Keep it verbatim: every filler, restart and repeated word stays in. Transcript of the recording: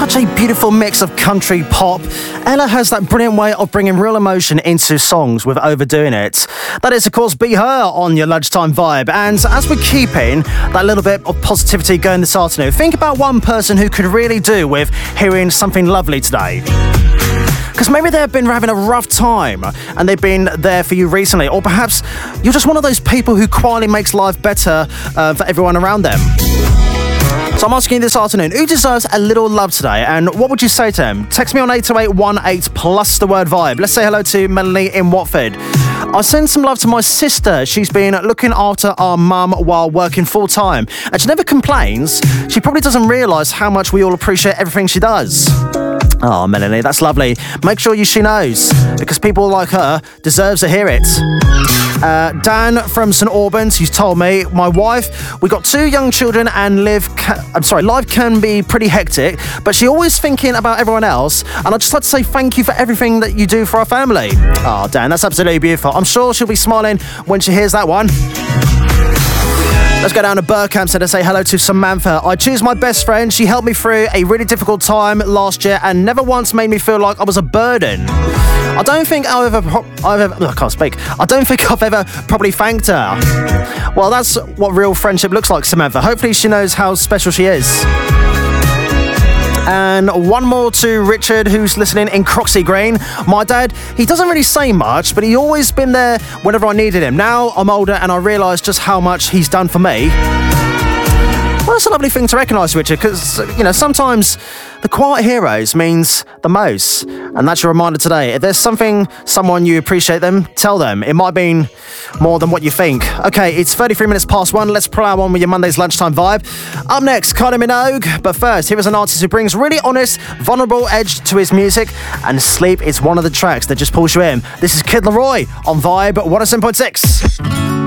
such a beautiful mix of country pop. Ella has that brilliant way of bringing real emotion into songs with overdoing it. That is, of course, Be Her on your lunchtime vibe. And as we're keeping that little bit of positivity going this afternoon, think about one person who could really do with hearing something lovely today. Because maybe they've been having a rough time and they've been there for you recently. Or perhaps you're just one of those people who quietly makes life better uh, for everyone around them. So I'm asking you this afternoon, who deserves a little love today? And what would you say to them? Text me on eight two eight one eight plus the word vibe. Let's say hello to Melanie in Watford. I send some love to my sister. She's been looking after our mum while working full time. And she never complains. She probably doesn't realise how much we all appreciate everything she does. Oh, Melanie, that's lovely. Make sure you she knows, because people like her deserves to hear it. Uh, Dan from St Albans, who's told me, my wife, we got two young children and live, ca- I'm sorry, life can be pretty hectic, but she's always thinking about everyone else. And I'd just like to say thank you for everything that you do for our family. Oh, Dan, that's absolutely beautiful. I'm sure she'll be smiling when she hears that one. Let's go down to Burkhampton and say hello to Samantha. I choose my best friend. She helped me through a really difficult time last year and never once made me feel like I was a burden. I don't think I've ever, pro- I've ever, oh, I can't speak. I don't think I've ever properly thanked her. Well, that's what real friendship looks like, Samantha. Hopefully she knows how special she is. And one more to Richard, who's listening in Croxley Green. My dad, he doesn't really say much, but he's always been there whenever I needed him. Now I'm older and I realise just how much he's done for me. Well, that's a lovely thing to recognise, Richard, because, you know, sometimes the quiet heroes means the most. And that's your reminder today. If there's something, someone you appreciate them, tell them. It might mean more than what you think. Okay, it's thirty-three minutes past one. Let's plow on with your Monday's lunchtime vibe. Up next, Kylie Minogue. But first, here is an artist who brings really honest, vulnerable edge to his music. And Sleep is one of the tracks that just pulls you in. This is Kid Laroi on Vibe one oh seven point six.